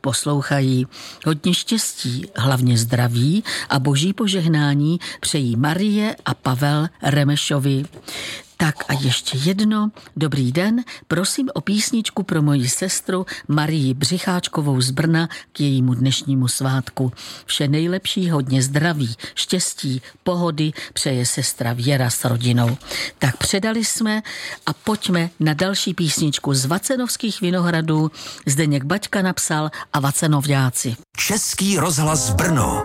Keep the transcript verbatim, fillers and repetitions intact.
poslouchají. Hodně štěstí, hlavně zdraví a boží požehnání přejí Marie a Pavel Remešovi. Tak a ještě jedno. Dobrý den, prosím o písničku pro moji sestru Marii Břicháčkovou z Brna k jejímu dnešnímu svátku. Vše nejlepší, hodně zdraví, štěstí, pohody přeje sestra Věra s rodinou. Tak předali jsme a pojďme na další písničku z Vacenovských Vinohradů. Zdeněk Baťka napsal a Vacenovňáci. Český rozhlas Brno.